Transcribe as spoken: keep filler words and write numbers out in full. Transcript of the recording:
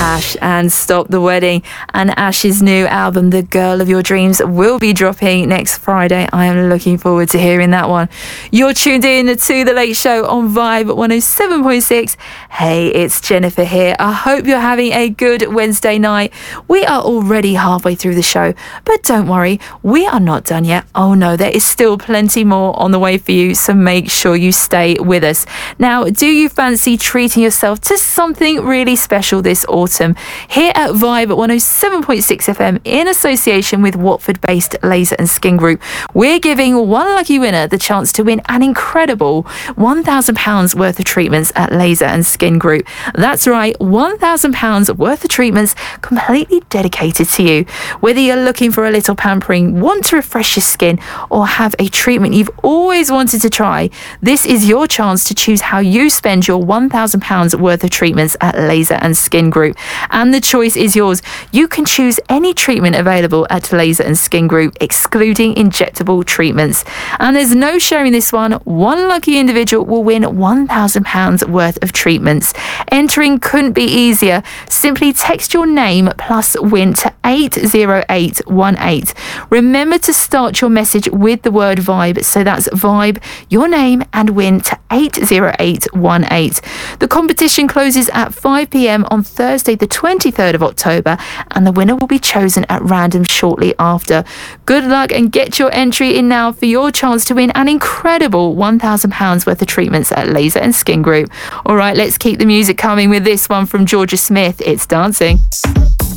Ash and Stop the Wedding. And Ash's new album, The Girl of Your Dreams, will be dropping next Friday. I am looking forward to hearing that one. You're tuned in to The Late Show on Vibe one oh seven point six. Hey, it's Jennifer here. I hope you're having a good Wednesday night. We are already halfway through the show, but don't worry, we are not done yet. Oh no, there is still plenty more on the way for you, so make sure you stay with us. Now, do you fancy treating yourself to something really special this autumn? Here at Vibe one oh seven point six F M, in association with Watford-based Laser and Skin Group, we're giving one lucky winner the chance to win an incredible one thousand pounds worth of treatments at Laser and Skin Group. That's right, one thousand pounds worth of treatments completely dedicated to you. Whether you're looking for a little pampering, want to refresh your skin, or have a treatment you've always wanted to try, this is your chance to choose how you spend your one thousand pounds worth of treatments at Laser and Skin Group. And the choice is yours. You can choose any treatment available at Laser and Skin Group, excluding injectable treatments. And there's no sharing this one. One lucky individual will win one thousand pounds worth of treatments. Entering couldn't be easier. Simply text your name plus win to eight zero eight one eight. Remember to start your message with the word Vibe. So that's Vibe, your name, and win to eight zero eight one eight. The competition closes at five p.m. on Thursday the twenty-third of October, and the winner will be chosen at random shortly after. Good luck and get your entry in now for your chance to win an incredible one thousand pounds worth of treatments at Laser and Skin Group. All right, let's keep the music coming with this one from Georgia Smith. It's Dancing.